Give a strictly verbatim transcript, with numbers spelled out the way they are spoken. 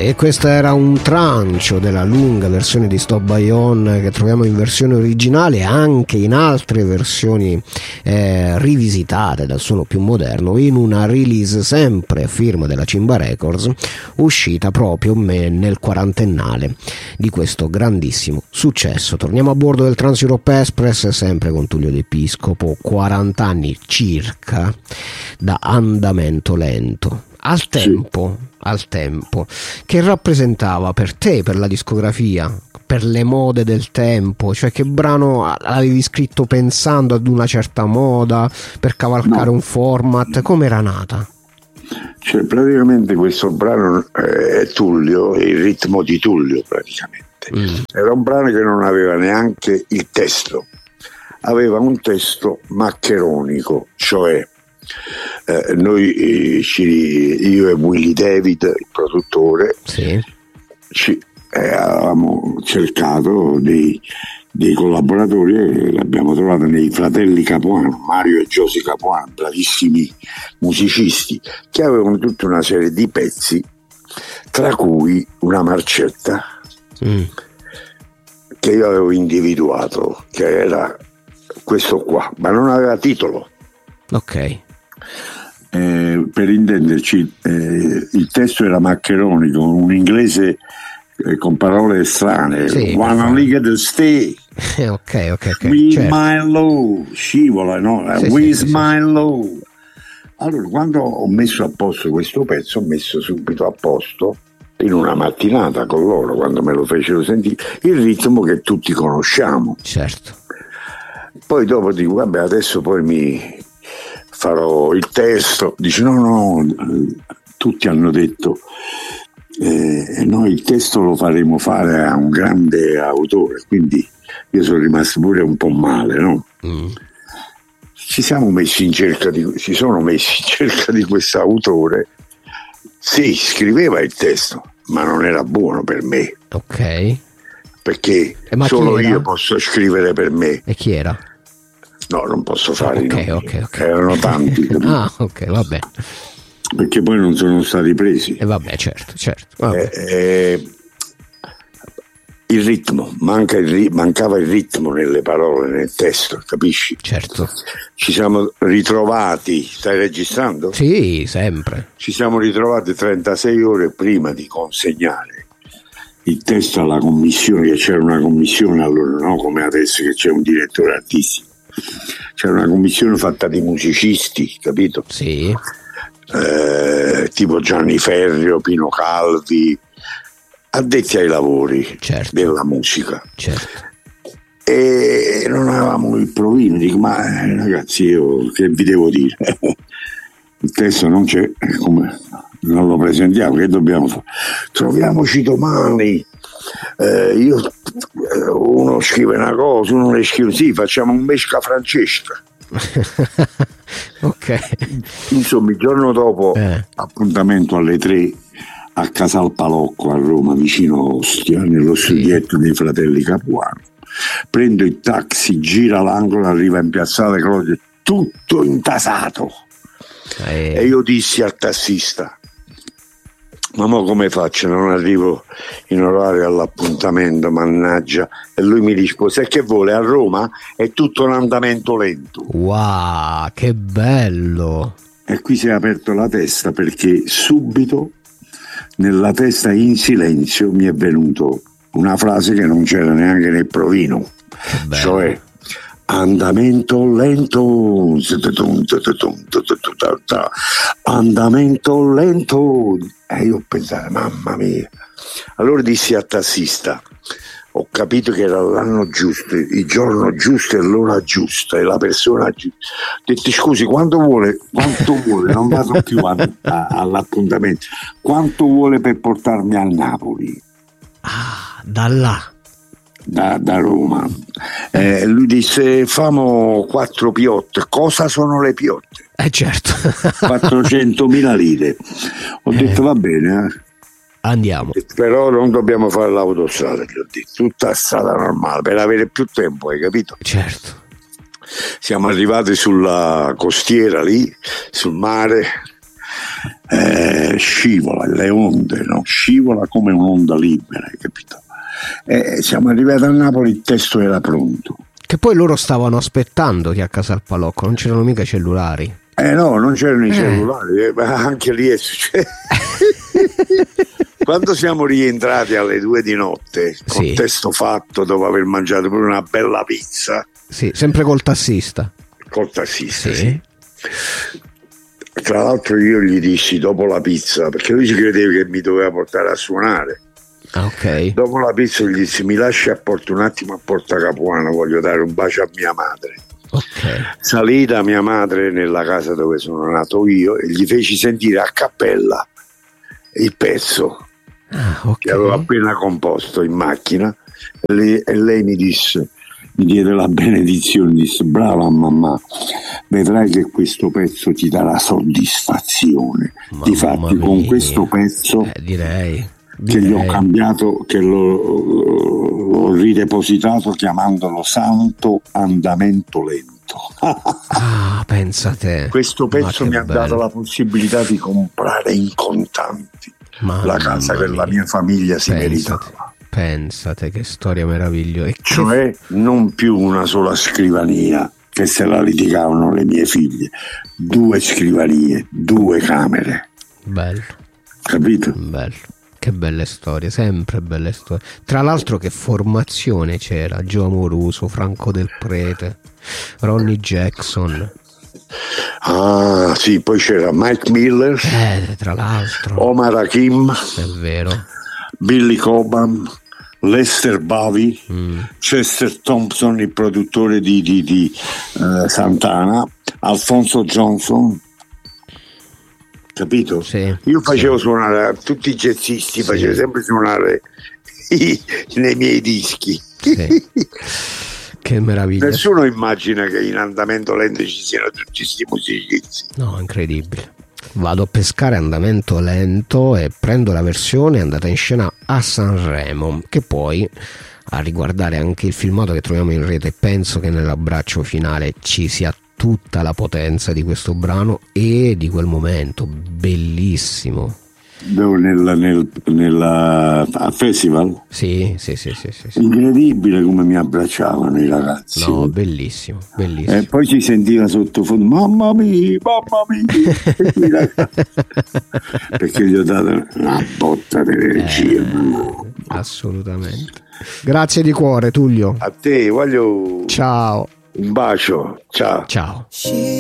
E questo era un trancio della lunga versione di Stop By On, che troviamo in versione originale e anche in altre versioni eh, rivisitate dal suono più moderno, in una release sempre a firma della Cimba Records, uscita proprio nel quarantennale di questo grandissimo successo. Torniamo a bordo del Trans Europe Express, sempre con Tullio De Piscopo, quaranta anni circa da Andamento Lento. Al tempo, sì. al tempo, che rappresentava per te, per la discografia, per le mode del tempo? Cioè, che brano l'avevi scritto pensando ad una certa moda, per cavalcare no. un format? Come era nata? Cioè, praticamente questo brano è Tullio, è il ritmo di Tullio praticamente. Mm. Era un brano che non aveva neanche il testo, aveva un testo maccheronico, cioè Eh, noi eh, ci, io e Willy David, il produttore, sì. ci, eh, avevamo cercato dei, dei collaboratori e li abbiamo trovati nei fratelli Capuano, Mario e Giosi Capuano, bravissimi musicisti, che avevano tutta una serie di pezzi, tra cui una marcetta mm. che io avevo individuato, che era questo qua, ma non aveva titolo. Ok. Eh, per intenderci, eh, il testo era maccheronico, un inglese eh, con parole strane. Sì, Wanna lick the stay. ok, ok, ok. With certo. my low, scivola, no? Sì, With sì, my sì. low. Allora, quando ho messo a posto questo pezzo, ho messo subito a posto, in una mattinata con loro, quando me lo fecero sentire, il ritmo che tutti conosciamo. Certo. Poi dopo dico, vabbè, adesso poi mi farò il testo. Dice no no, tutti hanno detto eh, noi il testo lo faremo fare a un grande autore, quindi io sono rimasto pure un po' male, no? Mm. Ci siamo messi in cerca di si sono messi in cerca di questo autore. Sì, scriveva il testo, ma non era buono per me. Ok. Perché eh, solo io posso scrivere per me. E chi era? No, non posso fare ok, i nomi. ok, ok. Erano tanti. Ah, ok, vabbè. Perché poi non sono stati presi. E eh, vabbè, certo, certo. Vabbè. Eh, eh, il ritmo, manca il, mancava il ritmo nelle parole, nel testo, capisci? Certo. Ci siamo ritrovati, stai registrando? Sì, sempre. Ci siamo ritrovati trentasei ore prima di consegnare il testo alla commissione, che c'era una commissione allora, no? Come adesso che c'è un direttore artistico. C'era una commissione fatta di musicisti, capito? Sì. Eh, tipo Gianni Ferrio, Pino Calvi, addetti ai lavori, certo, della musica. Certo. E non avevamo il provino, dico, ma eh, ragazzi, io che vi devo dire? Il testo non c'è, come non lo presentiamo, che dobbiamo fare? Troviamoci domani. Eh, io uno scrive una cosa, uno ne scrive, sì, facciamo un mesca Francesca. Ok. Insomma, il giorno dopo eh. appuntamento alle tre a Casal Palocco a Roma, vicino a Ostia, nello studietto sì. dei fratelli Capuano. Prendo il taxi, gira l'angolo, arriva in piazzale Croce, tutto intasato. Eh. E io dissi al tassista: ma mo come faccio? Non arrivo in orario all'appuntamento, mannaggia. E lui mi rispose: e che vuole? A Roma è tutto un andamento lento. Wow, che bello! E qui si è aperto la testa, perché subito nella testa in silenzio mi è venuto una frase che non c'era neanche nel provino, cioè andamento lento, andamento lento. E io ho pensato, mamma mia. Allora dissi al tassista: ho capito che era l'anno giusto, il giorno giusto e l'ora giusta e la persona giusta. Ho detto: scusi, quanto vuole? Quanto vuole? Non vado più a, a, all'appuntamento. Quanto vuole per portarmi a Napoli? Ah, da là. Da, da Roma. Eh, lui disse: famo quattro piotte. Cosa sono le piotte? Eh certo. quattrocentomila lire. Ho eh. detto va bene, eh. Andiamo. Però non dobbiamo fare l'autostrada, gli ho detto, tutta strada normale per avere più tempo, hai capito? Certo. Siamo arrivati sulla costiera lì, sul mare, eh, scivola, le onde, no? Scivola come un'onda libera, hai capito? E siamo arrivati a Napoli, il testo era pronto. Che poi loro stavano aspettando che a Casalpalocco non c'erano mica cellulari. Eh no, non c'erano i Eh. cellulari, eh, ma anche lì è successo. Quando siamo rientrati alle due di notte, con Sì. testo fatto, dopo aver mangiato pure una bella pizza, Sì, sempre col tassista. col tassista, Sì. sì. Tra l'altro io gli dissi dopo la pizza, perché lui ci credeva che mi doveva portare a suonare. Ah, ok. Dopo la pizza gli dissi: mi lasci a Porto un attimo a Porta Capuano, voglio dare un bacio a mia madre. Ok. Salì da mia madre nella casa dove sono nato io e gli feci sentire a cappella il pezzo Ah, ok. che avevo appena composto in macchina, e lei, e lei mi disse, mi diede la benedizione, disse: brava mamma, vedrai che questo pezzo ti darà soddisfazione. Mamma Difatti mia. con questo pezzo Eh, direi. che gli ho direi. cambiato, che l'ho, l'ho ridepositato chiamandolo Santo Andamento Lento. Ah, pensa te. Questo Ma pezzo che mi ha bello. dato la possibilità di comprare in contanti Mamma la casa che la mia famiglia si Pensate. meritava. Pensate che storia meravigliosa. E che- Cioè non più una sola scrivania che se la litigavano le mie figlie, due scrivanie, due camere, Bello, capito? bello. Che belle storie, sempre belle storie. Tra l'altro che formazione c'era? Gio Amoruso, Franco Del Prete, Ronnie Jackson. Ah sì, poi c'era Mike Miller, Eh, tra l'altro. Omar Hakim, È vero. Billy Cobham, Lester Bowie, Mm. Chester Thompson, il produttore di, di, di eh, Santana, Alfonso Johnson, capito? Sì, Io facevo sì. suonare a tutti i jazzisti, Sì. facevo sempre suonare i- nei miei dischi. Sì. Che meraviglia. Nessuno immagina che in Andamento Lento ci siano tutti questi musicisti. No, incredibile. Vado a pescare Andamento Lento e prendo la versione andata in scena a Sanremo, che poi, a riguardare anche il filmato che troviamo in rete, penso che nell'abbraccio finale ci sia tutta la potenza di questo brano e di quel momento bellissimo. Dove nella, nel, nella al festival, Sì, sì, sì, sì, sì, sì. incredibile come mi abbracciavano i ragazzi. No, bellissimo, bellissimo. E poi si sentiva sottofondo: mamma mia, mamma mia. Perché gli ho dato una botta di energia. Eh, assolutamente. Grazie di cuore, Tullio. A te voglio Ciao. un bacio, ciao. Ciao.